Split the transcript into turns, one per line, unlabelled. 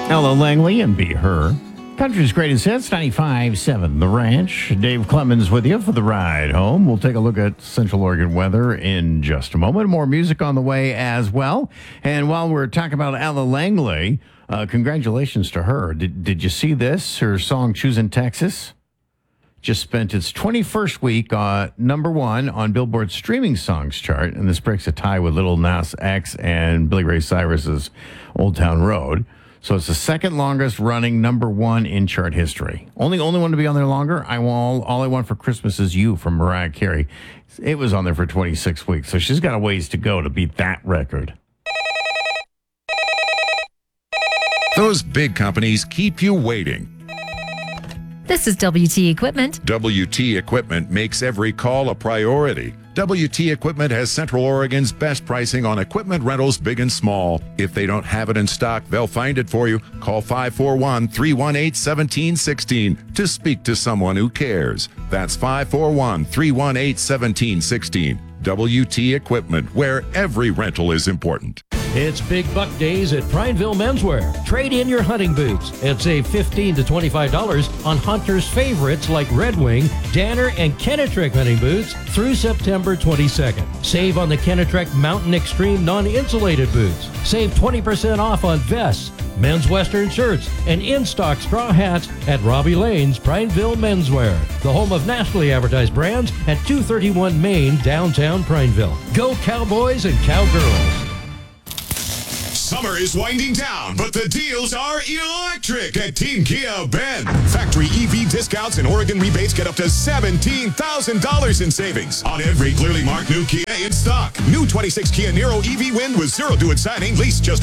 Ella Langley and Be Her. Country's greatest hits, 95.7 The Ranch. Dave Clemens with you for the ride home. We'll take a look at Central Oregon weather in just a moment. More music on the way as well. And while we're talking about Ella Langley, congratulations to her. Did you see this? Her song Choosing Texas just spent its 21st week number one on Billboard's streaming songs chart. And this breaks a tie with Lil Nas X and Billy Ray Cyrus's Old Town Road. So it's the second longest running number one in chart history. Only one to be on there longer. All I Want for Christmas Is You from Mariah Carey. It was on there for 26 weeks. So she's got a ways to go to beat that record.
Those big companies keep you waiting.
This is WT Equipment.
WT Equipment makes every call a priority. WT Equipment has Central Oregon's best pricing on equipment rentals, big and small. If they don't have it in stock, they'll find it for you. Call 541-318-1716 to speak to someone who cares. That's 541-318-1716. WT Equipment, where every rental is important.
It's Big Buck Days at Prineville Menswear. Trade in your hunting boots and save $15 to $25 on Hunter's favorites like Red Wing, Danner, and Kenetrek hunting boots through September 22nd. Save on the Kenetrek Mountain Extreme non-insulated boots. Save 20% off on vests, men's western shirts, and in-stock straw hats at Robbie Lane's Prineville Menswear, the home of nationally advertised brands at 231 Main, downtown Prineville. Go Cowboys and Cowgirls.
Summer is winding down, but the deals are electric at Team Kia Bend. Factory EV discounts and Oregon rebates get up to $17,000 in savings on every clearly marked new Kia in stock. New 26 Kia Niro EV Wind with zero due at signing, lease just